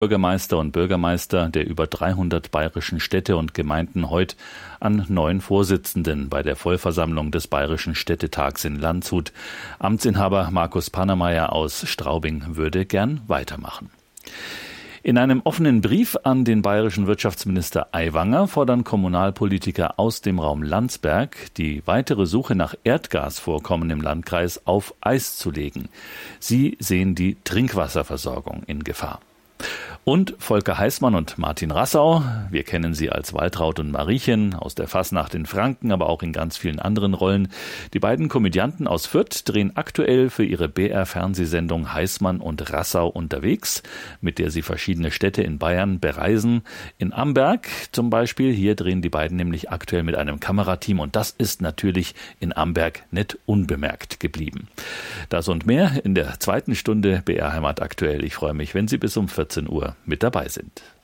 Bürgermeister und Bürgermeister der über 300 bayerischen Städte und Gemeinden heute an neuen Vorsitzenden bei der Vollversammlung des Bayerischen Städtetags in Landshut. Amtsinhaber Markus Pannermeier aus Straubing würde gern weitermachen. In einem offenen Brief an den bayerischen Wirtschaftsminister Aiwanger fordern Kommunalpolitiker aus dem Raum Landsberg, die weitere Suche nach Erdgasvorkommen im Landkreis auf Eis zu legen. Sie sehen die Trinkwasserversorgung in Gefahr. Und Volker Heißmann und Martin Rassau, wir kennen sie als Waltraud und Mariechen aus der Fasnacht in Franken, aber auch in ganz vielen anderen Rollen. Die beiden Komödianten aus Fürth drehen aktuell für ihre BR-Fernsehsendung Heißmann und Rassau unterwegs, mit der sie verschiedene Städte in Bayern bereisen. In Amberg zum Beispiel, hier drehen die beiden nämlich aktuell mit einem Kamerateam und das ist natürlich in Amberg nicht unbemerkt geblieben. Das und mehr in der zweiten Stunde BR Heimat aktuell. Ich freue mich, wenn Sie bis um 14 Uhr mit dabei sind.